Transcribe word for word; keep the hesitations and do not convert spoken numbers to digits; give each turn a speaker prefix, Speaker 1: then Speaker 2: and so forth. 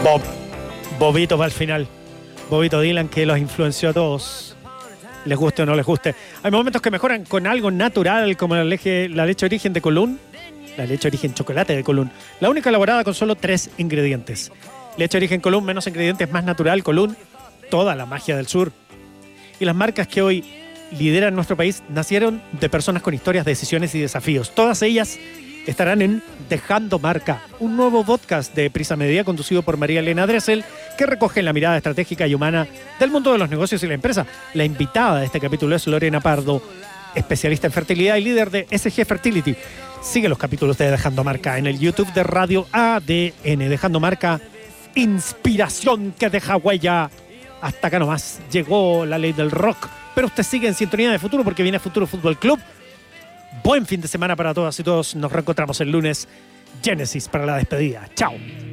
Speaker 1: Bob. Bobito va al final. Bobito Dylan, que los influenció a todos. Les guste o no les guste. Hay momentos que mejoran con algo natural, como la leche, la leche origen de Colún. La leche origen chocolate de Colún. La única elaborada con solo tres ingredientes. Leche origen Colún, menos ingredientes, más natural. Colún, toda la magia del sur. Y las marcas que hoy lideran nuestro país nacieron de personas con historias, decisiones y desafíos. Todas ellas estarán en Dejando Marca, un nuevo podcast de Prisa Media conducido por María Elena Dressel, que recoge la mirada estratégica y humana del mundo de los negocios y la empresa. La invitada de este capítulo es Lorena Pardo, especialista en fertilidad y líder de S G Fertility. Sigue los capítulos de Dejando Marca en el YouTube de Radio A D N. Dejando Marca, inspiración que deja huella. Hasta acá nomás llegó la ley del rock, pero usted sigue en sintonía de Futuro porque viene Futuro Fútbol Club. Buen fin de semana para todas y todos. Nos reencontramos el lunes. Génesis para la despedida. Chao.